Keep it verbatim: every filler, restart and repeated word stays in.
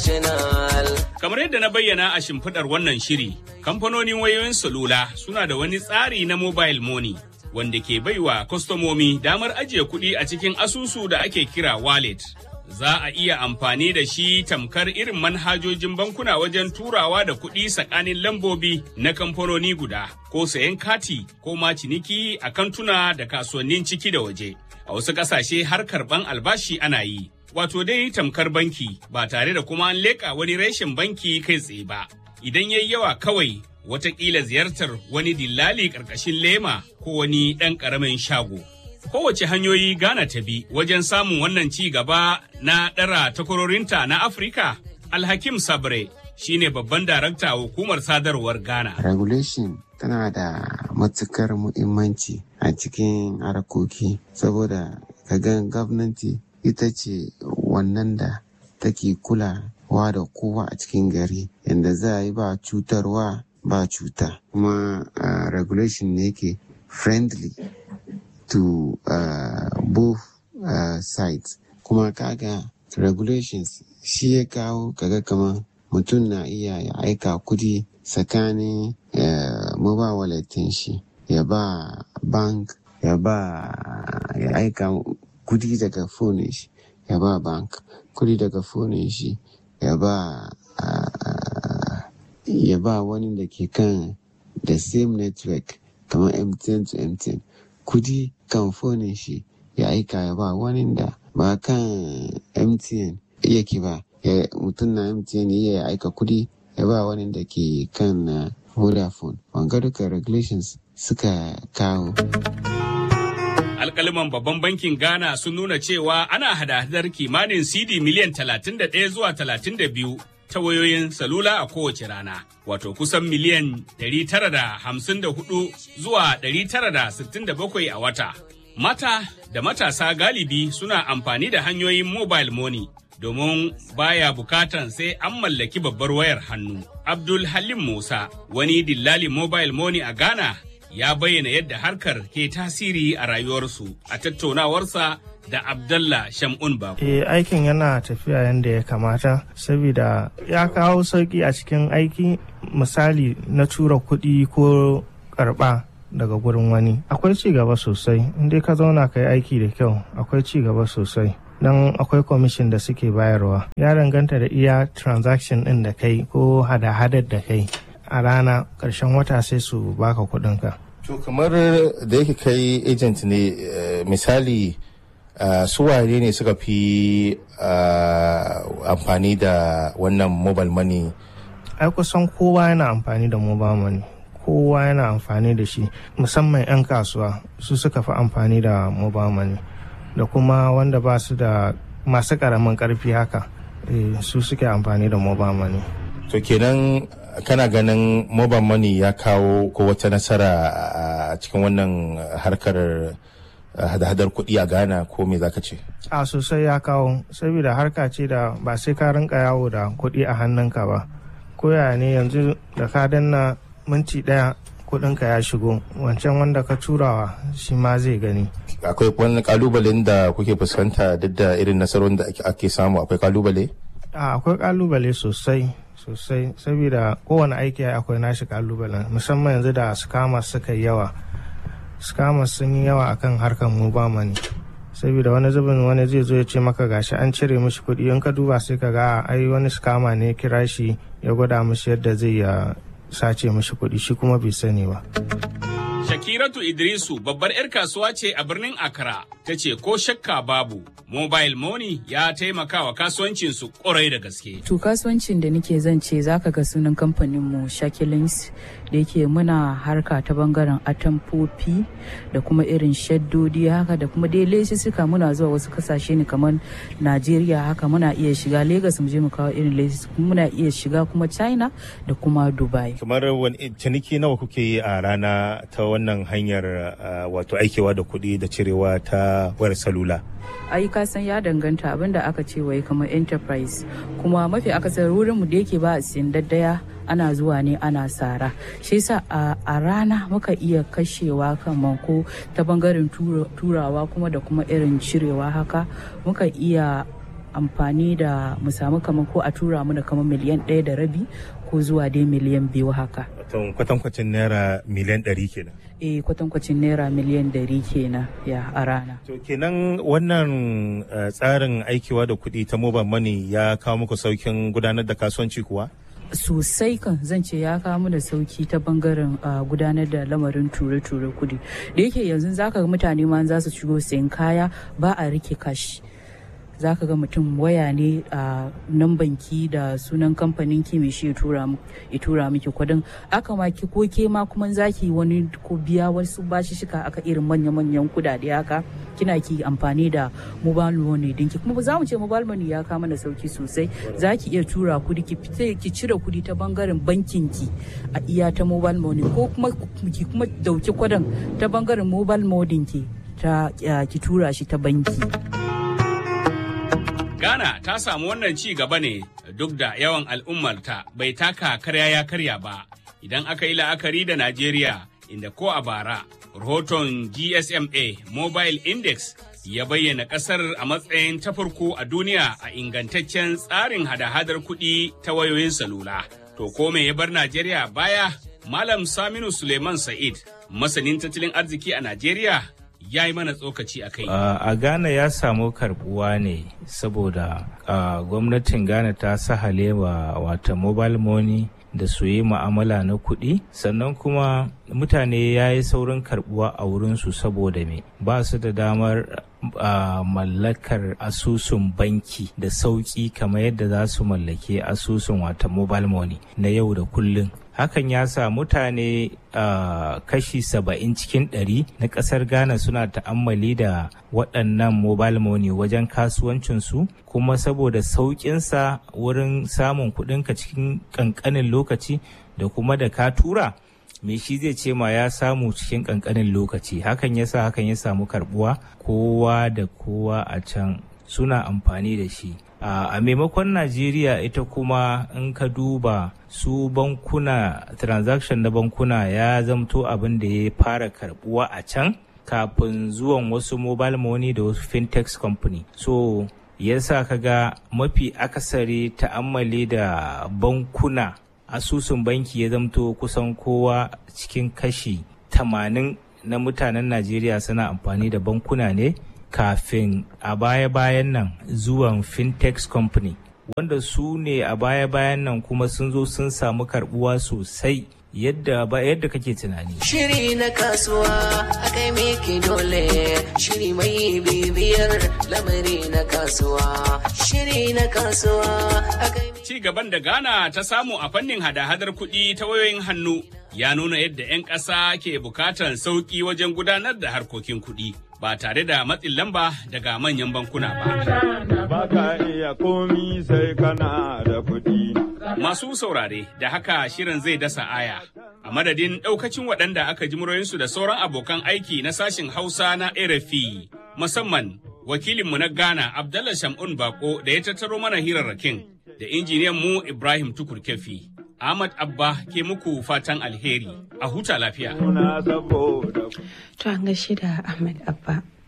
original. Kamar yadda na bayyana a shimfiɗar wannan shiri, kamfanonin wayoyin salula suna da wani tsari na mobile money wanda ke baiwa kwastomomi damar ajiye kuɗi a cikin asusu da ake kira wallet. Za a iya amfani da shi tamkar irin manhajojin bankuna wajen turawa da kuɗi tsakanin lambobi na kamfanoni guda, ko sayan kati ko ma ciniki a kantuna da kasuwannin ciki da waje. A wasu ƙasashe har karɓan albashi ana yi. Wato dai tamkar banki ba tare da kuma an leƙa wani reshen banki kai tsaye ba. Idan yayi yawa kawai watakila ziyartar wani dillali ƙarƙashin lema ko wani ɗan ƙaramin shago. Kowace hanyoyi Ghana ta bi wajen samun wannan ci gaba na ɗara takwarorinta na Afirka? Alhakim Sabre shine babban darakta hukumar sadarwar Ghana. Regulation tana da matukar muhimmanci a cikin harkoki saboda kagan gwamnati ita ce wannan da take kulawa da kowa a cikin gari yadda za a yi ba cutarwa ba cuta kuma uh, regulation ne ke friendly to uh, both uh, sides kuma kaga regulations shi ya kawo kaga kamar mutum na iya ya aika kudi tsakanin uh, mobile wallet shi ya ba bank ya ba ya aika kudi daga phone shi ya ba bank kudi daga phone shi ya ba uh, ya ba wani da ke kan the same network kamar M T N to M T N kudi kan phone shi ya aika ya ba wani da ba kan M T N yake ba ya mutum na M T N ya aika kudi ya ba wani da ke kan uh, Vodafone. Wanga duka regulations suka kawo. Alƙaliman babban bankin Ghana sun nuna cewa ana hada-hadar kimanin C D miliyan talatin da ɗaya zuwa talatin da biyu ta wayoyin salula a kowace rana, wato kusan miliyan ɗari tara da hamsin da hudu zuwa ɗari tara da sittin da bakwai a wata. Mata da matasa galibi suna amfani da hanyoyin mobile money domin baya bukatan sai an mallaki babbar wayar hannu. Abdul Halim Musa, wani dillali mobile money a Ghana, ya bayyana yadda harkar ke tasiri a rayuwarsu a tattaunawarsa da Abdallah Shamun Bako. Eh, aikin yana tafiya yadda ya kamata saboda ya kawo sauki a cikin aiki, misali na tura kuɗi ko karɓa daga gurin wani. Akwai ci gaba sosai, inda ka zauna ka yi aiki da kyau, akwai ci gaba sosai. Don akwai commission da suke bayarwa. Ya danganta da iya transaction ɗin da kai ko hada-hadar da kai. A rana ƙarshen wata sai su baka kuɗinka. To kamar da yake kai agent ne misali su waye ne suka fi amfani da wannan mobile money? Ai kusan kowa yana amfani da mobile money. Kowa yana amfani da shi, musamman 'yan kasuwa su suka fi amfani da mobile money. Da kuma wanda ba su da masu ƙaramin ƙarfi haka su suke amfani da mobile money. To kenan kana ganin mobile money ya kawo ko wata nasara a cikin wannan harkar hada-hadar kuɗi a Ghana ko me zaka ce? A sosai ya kawo, saboda harka ce da ba sai ka rinka yawo da kuɗi a hannunka ba. Koya ne yanzu da ka danna minti ɗaya kuɗinka ya shigo, wancan wanda ka turawa shi ma zai gani. Akwai wani kalubalen da kuke fuskanta duk da irin nasarorin da ake samu, akwai kalubale? A akwai kalubale sosai. sosai saboda kowane aiki akwai nashi kalubalen, musamman yanzu da scammers suka yi yawa scammers sun yi yawa akan harkar mobile money, saboda wani zubin wani zai zo ya ce maka gashi an cire mishi kuɗi, in ka duba sai ka ga ai wani scammer ne kira shi ya gwada mishi yadda zai ya sace mishi kuɗi, shi kuma bai sani ba. Shakiratu Idrisu babbar 'yar kasuwa ce a birnin Accra, ta ce ko shakka babu mobile money ya taimaka wa kasuwancinsu ƙwarai da gaske. To kasuwancin da nake zan ce zaka ga sunan kamfaninmu Shakilins da yake muna harka ta bangaren atamfofi da kuma irin shaddodi haka da kuma dai suka muna zuwa wasu kasashe ne kamar Najeriya haka muna iya shiga Lagos mu je mu kawo irin lesis, muna iya shiga kuma China da kuma Dubai. Kamar wani ciniki nawa kuke yi a rana ta wannan hanyar wato aikewa da kuɗi da cirewa ta wayar salula? Ai ka san ya danganta abinda aka ce wai kamar enterprise, kuma mafi akasar wurin mu da yake ba a siyan daddaya ana zuwa ne ana sara, shi yasa a rana muka iya kashewa kaman ko ta bangaren turawa kuma da kuma irin cirewa haka muka iya amfani da mu samu kamar ko a tura mana kamar miliyan ɗaya da rabi ko zuwa dai miliyan biyu haka. Kwatankwacin naira miliyan ɗari kenan. Eh kwatankwacin naira miliyan ɗari kenan ya a rana. To kenan wannan tsarin aikiwa da kuɗi ta mobile money ya kawo muku saukin gudanar da kasuwanci kuwa? Sosai kan zan ce ya kawo da sauki ta bangaren gudanar da lamarin ture-ture kudi da yake yanzu zaka ga mutane ma za su shigo sayan kaya ba a rike kashi zaka ga mutum waya ne a nan banki da sunan kamfanin ki mai shi ya tura ya tura miki kudin aka ma ki ko ke ma kuma zaki wani ko biya wasu bashi shika aka irin manya-manyan kudade haka kina ki amfani da mobile money dinki kuma za mu ce mobile money ya kama da sauki sosai zaki iya tura kudi ki fita ki cire kudi ta bangaren bankin ki a iya ta mobile money ko kuma ki kuma dauki kudin ta bangaren mobile money ki ta ki tura shi ta banki. Ghana ta samu wannan ci gaba ne duk da yawan al'ummarta bai taka karya ya karya ba idan aka yi la'akari da Najeriya inda ko a bara rahoton G S M A Mobile Index ya bayyana kasar a matsayin ta farko a duniya a ingantaccen tsarin hada-hadar kuɗi ta wayoyin salula. To ko me ya bar Najeriya baya? Malam Saminu Suleiman Sa'id, masanin tattalin arziki a Najeriya, ya yi mana tsokaci a kai. Uh, a Ghana ya samu karbuwa ne saboda uh, gwamnatin Ghana ta sahale wa wata mobile money da su yi ma'amala na kuɗi sannan kuma mutane ya yi saurin karbuwa a wurinsu saboda me ba su da damar uh, mallakar asusun banki da sauƙi kamar yadda za su mallake asusun wata mobile money na yau da kullum. Hakan ya sa mutane uh, kashi saba'in cikin ɗari na ƙasar Ghana suna ta'ammali da waɗannan mobile money wajen kasuwancinsu kuma saboda sauƙinsa wurin samun kuɗinka cikin ƙanƙanin lokaci da kuma da ka tura me shi zai ce ma ya samu cikin ƙanƙanin lokaci hakan ya sa hakan ya samu karɓuwa kowa da kowa a can suna amfani da shi. Uh, a maimakon Najeriya ita kuma in ka duba su bankuna transaction na bankuna ya zamto abin da ya fara karbuwa a can kafin zuwan wasu mobile money da wasu fintech company. So yasa kaga mafi akasari ta'ammali da bankuna asusun banki ya zamto kusan kowa cikin kashi tamanin na mutanen Najeriya suna amfani da bankuna ne kafin a baya-bayan nan zuwan fintech company wanda su ne a baya-bayan nan kuma sun zo sun samu karbuwa sosai yadda ba yadda kake tunani. Shiri na kasuwa akai miki dole shiri mai bibiyar lamari na kasuwa shiri na kasuwa akai ci gaban da Ghana ta samu a fannin hada-hadar kuɗi ta wayoyin hannu ya nuna yadda 'yan ƙasa ke bukatar sauƙi wajen gudanar da harkokin kuɗi ba tare da matsin lamba daga manyan bankuna ba. Baka iya komi sai kana da kuɗi. Masu saurare da haka shirin zai dasa aya. A madadin ɗaukacin waɗanda aka ji muryoyinsu da sauran abokan aiki na sashin Hausa na R F I, musamman wakilinmu na Ghana Abdallah Shamun Bako da ya tattaro mana hirarrakin da injiniyan mu Ibrahim Tukur Kefi. Ahmad Abba ke muku fatan alheri a huta lafiya. Suna saboda To an gaishe da Ahmad Abba.